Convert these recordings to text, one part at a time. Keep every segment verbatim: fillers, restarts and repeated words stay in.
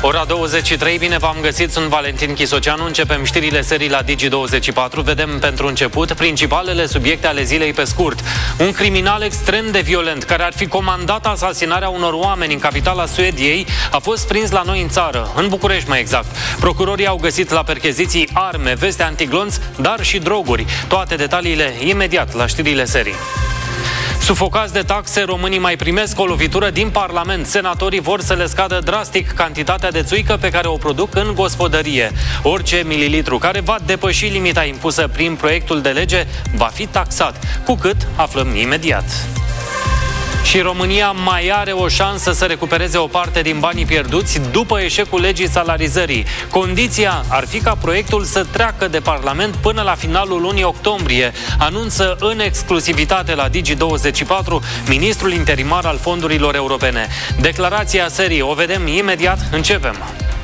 Ora douăzeci și trei, bine v-am găsit, sunt Valentin Chisoceanu, începem știrile serii la Digi douăzeci și patru, vedem pentru început principalele subiecte ale zilei pe scurt. Un criminal extrem de violent, care ar fi comandat asasinarea unor oameni în capitala Suediei, a fost prins la noi în țară, în București mai exact. Procurorii au găsit la percheziții arme, veste antiglonți, dar și droguri. Toate detaliile imediat la știrile serii. Sufocați de taxe, românii mai primesc o lovitură din Parlament. Senatorii vor să le scadă drastic cantitatea de țuică pe care o produc în gospodărie. Orice mililitru care va depăși limita impusă prin proiectul de lege va fi taxat. Cu cât aflăm imediat. Și România mai are o șansă să recupereze o parte din banii pierduți după eșecul legii salarizării. Condiția ar fi ca proiectul să treacă de Parlament până la finalul lunii octombrie, anunță în exclusivitate la Digi douăzeci și patru ministrul interimar al fondurilor europene. Declarația serii o vedem imediat, începem.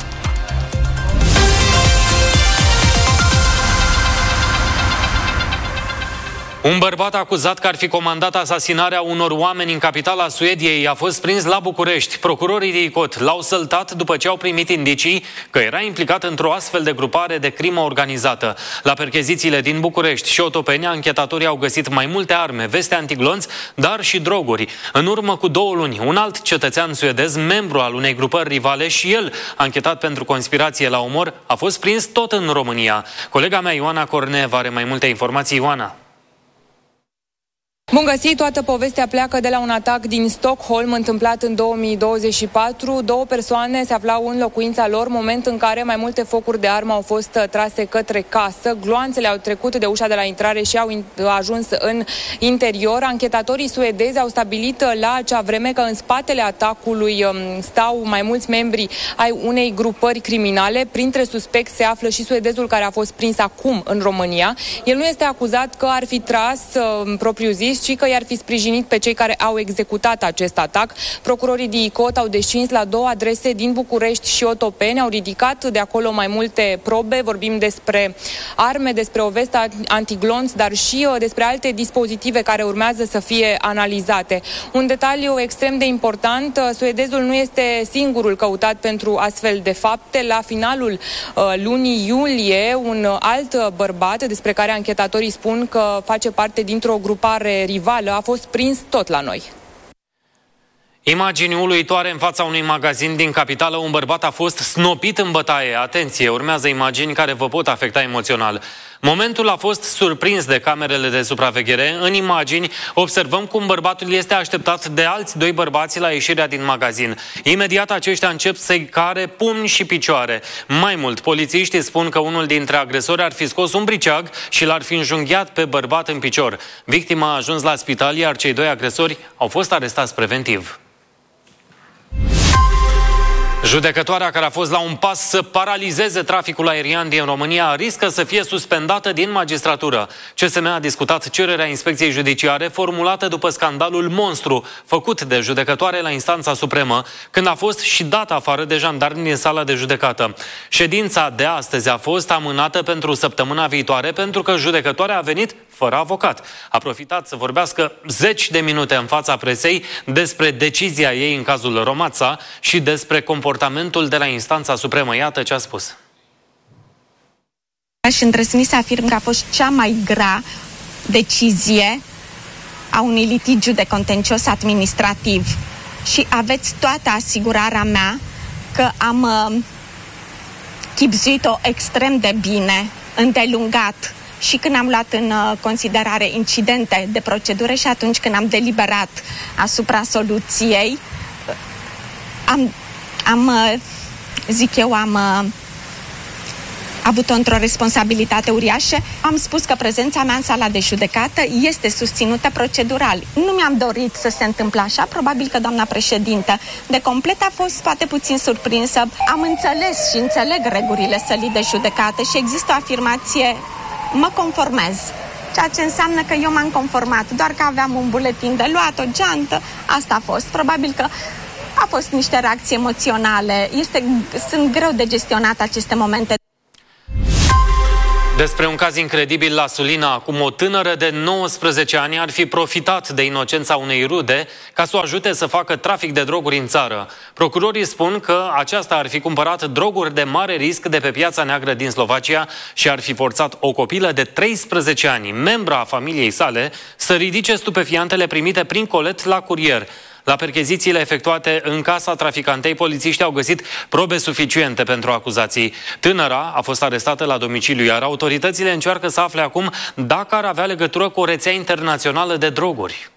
Un bărbat acuzat că ar fi comandat asasinarea unor oameni în capitala Suediei a fost prins la București. Procurorii de ICOT l-au săltat după ce au primit indicii că era implicat într-o astfel de grupare de crimă organizată. La perchezițiile din București și Otopeni, anchetatorii au găsit mai multe arme, veste antiglonți, dar și droguri. În urmă cu două luni, un alt cetățean suedez, membru al unei grupări rivale și el, anchetat pentru conspirație la omor, a fost prins tot în România. Colega mea Ioana Cornev are mai multe informații. Ioana. Bun găsit, toată povestea pleacă de la un atac din Stockholm întâmplat în două mii douăzeci și patru. Două persoane se aflau în locuința lor, moment în care mai multe focuri de armă au fost trase către casă. Gloanțele au trecut de ușa de la intrare și au ajuns în interior. Anchetatorii suedezi au stabilit la acea vreme că în spatele atacului stau mai mulți membri ai unei grupări criminale. Printre suspecți se află și suedezul care a fost prins acum în România. El nu este acuzat că ar fi tras propriu zis, ci că i-ar fi sprijinit pe cei care au executat acest atac. Procurorii de ICOT au descins la două adrese din București și Otopeni, au ridicat de acolo mai multe probe, vorbim despre arme, despre o vestă antiglonț, dar și despre alte dispozitive care urmează să fie analizate. Un detaliu extrem de important, suedezul nu este singurul căutat pentru astfel de fapte. La finalul uh, lunii iulie, un alt bărbat, despre care anchetatorii spun că face parte dintr-o grupare rivală, a fost prins tot la noi. Imagini uluitoare în fața unui magazin din capitală. Un bărbat a fost snopit în bătaie. Atenție, urmează imagini care vă pot afecta emoțional. Momentul a fost surprins de camerele de supraveghere. În imagini observăm cum bărbatul este așteptat de alți doi bărbați la ieșirea din magazin. Imediat aceștia încep să-i care pumni și picioare. Mai mult, polițiștii spun că unul dintre agresori ar fi scos un briceag și l-ar fi înjunghiat pe bărbat în picior. Victima a ajuns la spital, iar cei doi agresori au fost arestați preventiv. Judecătoarea care a fost la un pas să paralizeze traficul aerian din România riscă să fie suspendată din magistratură. C S M a discutat cererea inspecției judiciare formulată după scandalul monstru făcut de judecătoare la instanța supremă, când a fost și dat afară de jandarmi din sala de judecată. Ședința de astăzi a fost amânată pentru săptămâna viitoare pentru că judecătoarea a venit fără avocat. A profitat să vorbească zeci de minute în fața presei despre decizia ei în cazul Romața și despre comportamentul de la instanța supremă. Iată ce a spus. Aș îndrăzni să afirm că a fost cea mai grea decizie a unui litigiu de contencios administrativ și aveți toată asigurarea mea că am uh, chibzuit-o extrem de bine, îndelungat, și când am luat în considerare incidente de procedură și atunci când am deliberat asupra soluției, am, am zic eu, am avut-o într-o responsabilitate uriașă. Am spus că prezența mea în sala de judecată este susținută procedural. Nu mi-am dorit să se întâmple așa, probabil că doamna președintă de complet a fost poate puțin surprinsă. Am înțeles și înțeleg regulile sălii de judecată și există o afirmație: mă conformez. Ceea ce înseamnă că eu m-am conformat, doar că aveam un buletin de luat, o geantă, asta a fost. Probabil că a fost niște reacții emoționale. Este, sunt greu de gestionat aceste momente. Despre un caz incredibil la Sulina, acum o tânără de nouăsprezece ani ar fi profitat de inocența unei rude ca să o ajute să facă trafic de droguri în țară. Procurorii spun că aceasta ar fi cumpărat droguri de mare risc de pe piața neagră din Slovacia și ar fi forțat o copilă de treisprezece ani, membra a familiei sale, să ridice stupefiantele primite prin colet la curier. La perchezițiile efectuate în casa traficantei, polițiștii au găsit probe suficiente pentru acuzații. Tânăra a fost arestată la domiciliu, iar autoritățile încearcă să afle acum dacă ar avea legătură cu o rețea internațională de droguri.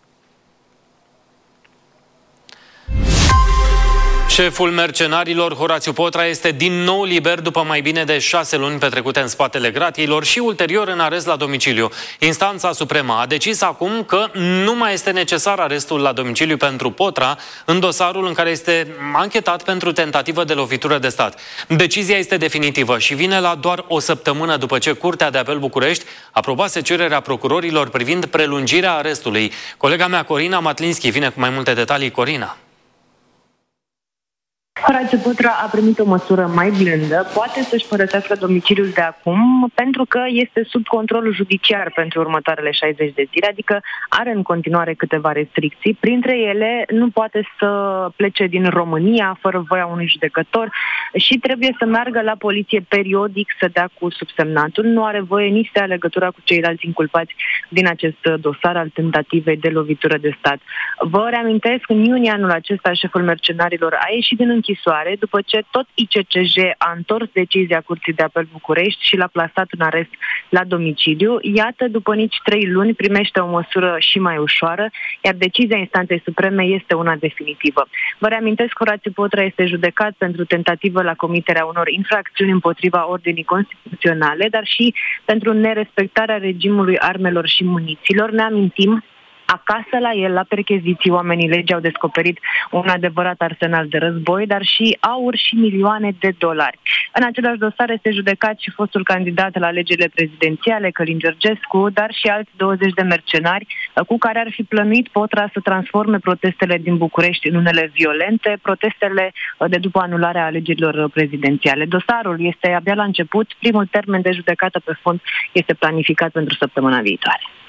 Șeful mercenarilor, Horațiu Potra, este din nou liber după mai bine de șase luni petrecute în spatele gratiilor și ulterior în arest la domiciliu. Instanța Supremă a decis acum că nu mai este necesar arestul la domiciliu pentru Potra în dosarul în care este anchetat pentru tentativă de lovitură de stat. Decizia este definitivă și vine la doar o săptămână după ce Curtea de Apel București aprobase cererea procurorilor privind prelungirea arestului. Colega mea, Corina Matlinski, vine cu mai multe detalii. Corina. Horațiu Potra a primit o măsură mai blândă, poate să-și părăsească domiciliul de acum pentru că este sub control judiciar pentru următoarele șaizeci de zile, adică are în continuare câteva restricții. Printre ele, nu poate să plece din România fără voia unui judecător și trebuie să meargă la poliție periodic să dea cu subsemnatul. Nu are voie nici să ia legătura cu ceilalți inculpați din acest dosar al tentativei de lovitură de stat. Vă reamintesc, în iunie anul acesta, șeful mercenarilor a ieșit din închisoare după ce tot I C C J a întors decizia Curții de Apel București și l-a plasat în arest la domiciliu. Iată, după nici trei luni primește o măsură și mai ușoară, iar decizia Instanței Supreme este una definitivă. Vă reamintesc, Horațiu Potra este judecat pentru tentativă la comiterea unor infracțiuni împotriva ordinii constituționale, dar și pentru nerespectarea regimului armelor și muniților. Ne amintim, acasă la el, la percheziții, oamenii legii au descoperit un adevărat arsenal de război, dar și aur și milioane de dolari. În același dosar este judecat și fostul candidat la alegerile prezidențiale, Călin Georgescu, dar și alți douăzeci de mercenari cu care ar fi plănuit Potra să transforme protestele din București în unele violente, protestele de după anularea alegerilor prezidențiale. Dosarul este abia la început, primul termen de judecată pe fond este planificat pentru săptămâna viitoare.